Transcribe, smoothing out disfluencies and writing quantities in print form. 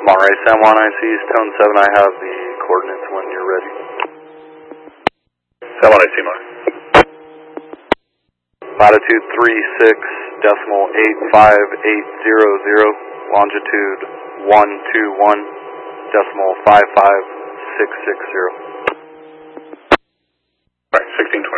Monterey San Juan ICs, Tone 7, I have the coordinates when you're ready. San Juan IC, Monterey. Latitude 36.85800, longitude 121.55660. Alright, 1620.